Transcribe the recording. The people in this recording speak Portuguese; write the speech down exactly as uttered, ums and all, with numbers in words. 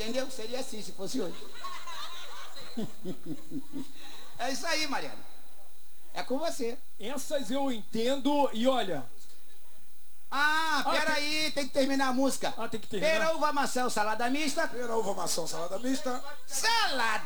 entendeu? Seria assim se fosse hoje. É isso aí, Mariana. É com você. Essas eu entendo e olha... Ah, Ah, peraí, tem... tem que terminar a música. Ah, tem que terminar. Pera, uva, maçã, salada mista. Pera, uva, maçã, salada mista. Salada